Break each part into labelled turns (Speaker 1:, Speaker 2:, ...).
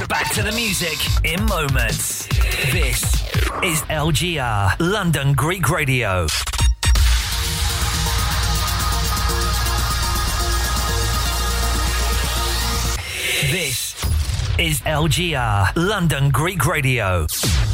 Speaker 1: Back to the music in moments. This is LGR, London Greek Radio. This is LGR, London Greek Radio.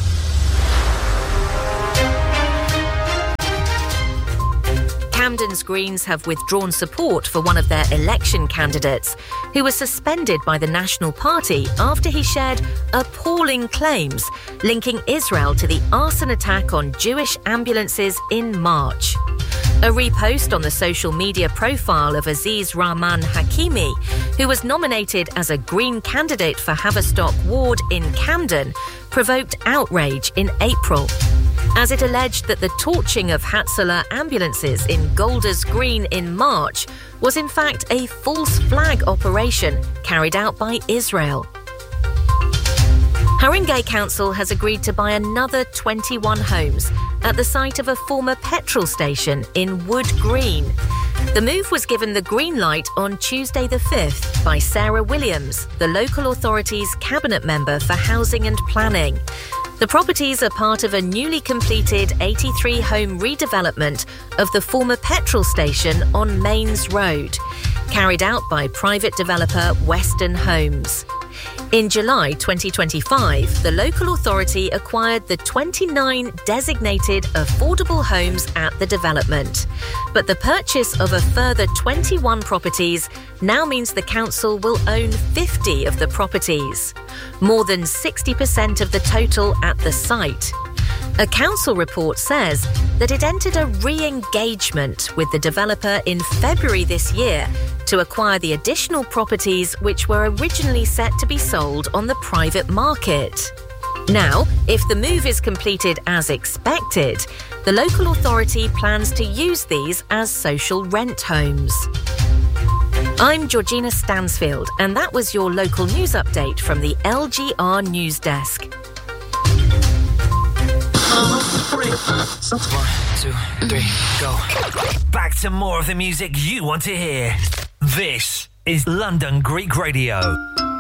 Speaker 2: Camden's Greens have withdrawn support for one of their election candidates, who was suspended by the National Party after he shared appalling claims linking Israel to the arson attack on Jewish ambulances in March. A repost on the social media profile of Aziz Rahman Hakimi, who was nominated as a Green candidate for Haverstock Ward in Camden, provoked outrage in April, as it alleged that the torching of Hatzalah ambulances in Golders Green in March was in fact a false flag operation carried out by Israel. Haringey Council has agreed to buy another 21 homes at the site of a former petrol station in Wood Green. The move was given the green light on Tuesday the 5th by Sarah Williams, the local authority's cabinet member for housing and planning. The properties are part of a newly completed 83-home redevelopment of the former petrol station on Mains Road, carried out by private developer Western Homes. In July 2025, the local authority acquired the 29 designated affordable homes at the development. But the purchase of a further 21 properties now means the council will own 50 of the properties, more than 60% of the total at the site. A council report says that it entered a re-engagement with the developer in February this year to acquire the additional properties which were originally set to be sold on the private market. Now, if the move is completed as expected, the local authority plans to use these as social rent homes. I'm Georgina Stansfield, and that was your local news update from the LGR News Desk.
Speaker 1: 1, 2, 3, go. Back to more of the music you want to hear. This is London Greek Radio.